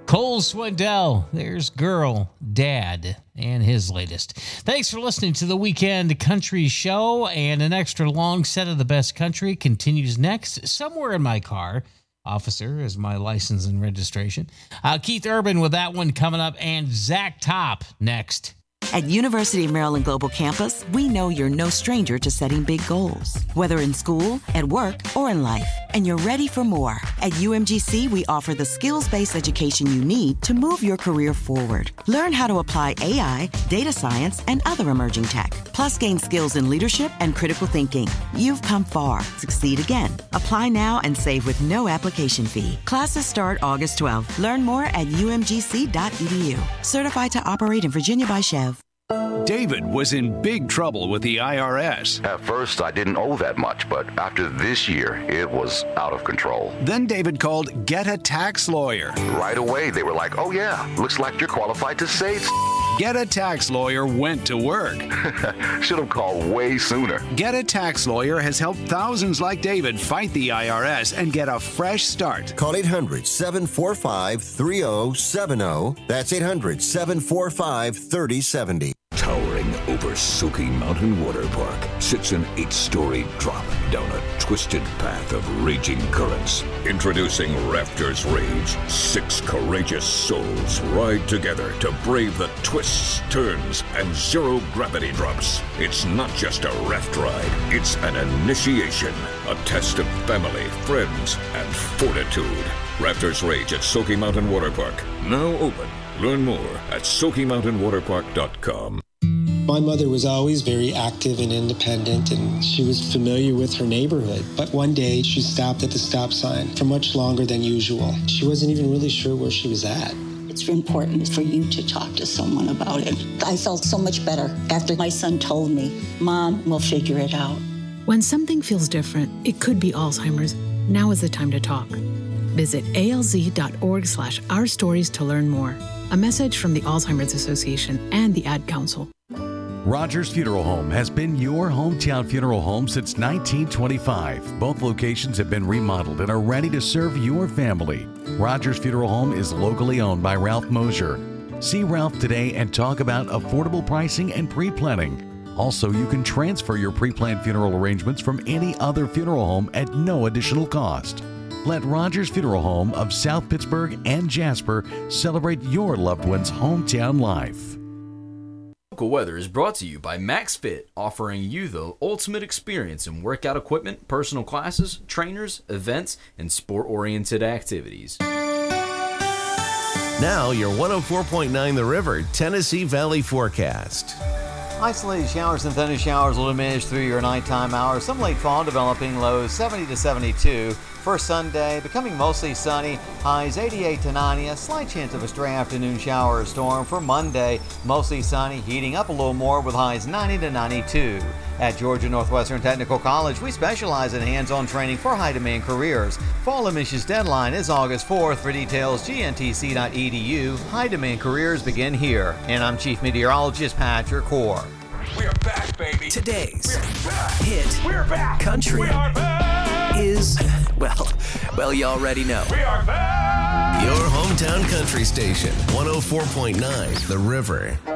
Cole Swindell, there's Girl, Dad, and his latest. Thanks for listening to the Weekend Country Show, and an extra long set of the best country continues next. Somewhere in my car, Officer is my license and registration. Keith Urban with that one coming up, and Zach Top next. At University of Maryland Global Campus, we know you're no stranger to setting big goals, whether in school, at work, or in life. And you're ready for more. At UMGC, we offer the skills-based education you need to move your career forward. Learn how to apply AI, data science, and other emerging tech. Plus, gain skills in leadership and critical thinking. You've come far. Succeed again. Apply now and save with no application fee. Classes start August 12th. Learn more at umgc.edu. Certified to operate in Virginia by Chev. David was in big trouble with the IRS. At first, I didn't owe that much, but after this year, it was out of control. Then David called Get a Tax Lawyer. Right away, they were like, oh yeah, looks like you're qualified to save. Get a Tax Lawyer went to work. Should have called way sooner. Get a Tax Lawyer has helped thousands like David fight the IRS and get a fresh start. Call 800-745-3070. That's 800-745-3070. Towering over Soaky Mountain Water Park sits an 8-story drop down a twisted path of raging currents. Introducing Rafters Rage. 6 courageous souls ride together to brave the twists, turns, and zero-gravity drops. It's not just a raft ride. It's an initiation. A test of family, friends, and fortitude. Rafters Rage at Soaky Mountain Water Park. Now open. Learn more at SoakyMountainWaterPark.com. My mother was always very active and independent, and she was familiar with her neighborhood. But one day, she stopped at the stop sign for much longer than usual. She wasn't even really sure where she was at. It's important for you to talk to someone about it. I felt so much better after my son told me, Mom, we'll figure it out. When something feels different, it could be Alzheimer's. Now is the time to talk. Visit alz.org/ourstories to learn more. A message from the Alzheimer's Association and the Ad Council. Rogers Funeral Home has been your hometown funeral home since 1925. Both locations have been remodeled and are ready to serve your family. Rogers Funeral Home is locally owned by Ralph Mosier. See Ralph today and talk about affordable pricing and pre-planning. Also, you can transfer your pre-planned funeral arrangements from any other funeral home at no additional cost. Let Rogers Funeral Home of South Pittsburgh and Jasper celebrate your loved one's hometown life. Local weather is brought to you by MaxFit, offering you the ultimate experience in workout equipment, personal classes, trainers, events, and sport-oriented activities. Now your 104.9 The River Tennessee Valley forecast. Isolated showers and thunder showers will diminish through your nighttime hours. Some late fall developing, lows 70 to 72. For Sunday, becoming mostly sunny, highs 88 to 90. A slight chance of a stray afternoon shower or storm. For Monday, mostly sunny, heating up a little more with highs 90 to 92. At Georgia Northwestern Technical College, we specialize in hands-on training for high-demand careers. Fall admissions deadline is August 4th. For details, gntc.edu. High-demand careers begin here. And I'm Chief Meteorologist Patrick Hoare. We are back, baby. Today's hit We're back. Country we are back. Is, well, you already know. We are back. Your hometown country station, 104.9 The River.